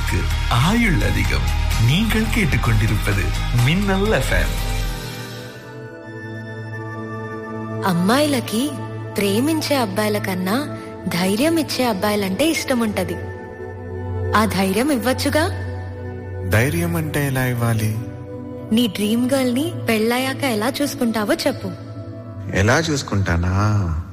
காதலுக்கு ஆயுள் அதிகம். நீங்கள் கேட்டுக்கொண்டிருப்பது மின்னல் எஃப்எம். అమ్మాయిలకి ప్రేమించే అబ్బాయిల కన్నా ధైర్యం ఇచ్చే అబ్బాయిలంటే ఇష్టం ఉంటది. ఆ ధైర్యం ఇవ్వచ్చుగా. ధైర్యం అంటే ఎలా ఇవ్వాలి? నీ డ్రీమ్ గర్ల్ ని పెళ్ళయ్యాక ఎలా చూసుకుంటావో చెప్పు. ఎలా చూసుకుంటానా?